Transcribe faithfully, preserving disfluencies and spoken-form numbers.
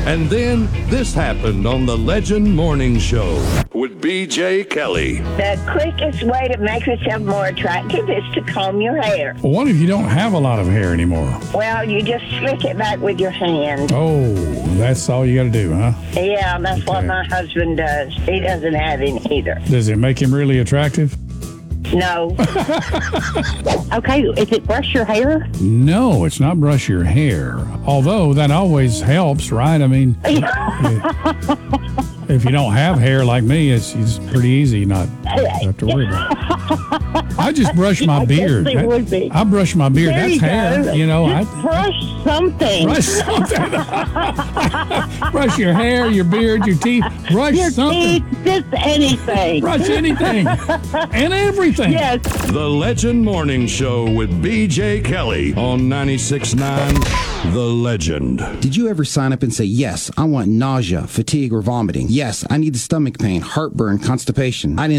And then this happened on the Legend Morning Show with B J Kelly. The quickest way to make yourself more attractive is to comb your hair. Well, what if you don't have a lot of hair anymore? Well, you just slick it back with your hand. Oh, that's all you got to do, huh? Yeah, that's Okay. what my husband does. He doesn't have any either. Does it make him really attractive? No. Okay, is it brush your hair? No, it's not brush your hair. Although that always helps, right? I mean, if you don't have hair like me, it's, it's pretty easy not to have to worry about it. I just brush my I guess beard. it would be. I brush my beard. There That's you hair. go. You know, Just I brush something. brush something. Brush your hair, your beard, your teeth. Brush your something. teeth, just anything. Brush anything and everything. Yes. The Legend Morning Show with B J Kelly on ninety-six point nine The Legend. Did you ever sign up and say, yes, I want nausea, fatigue, or vomiting? Yes, I need the stomach pain, heartburn, constipation. I didn't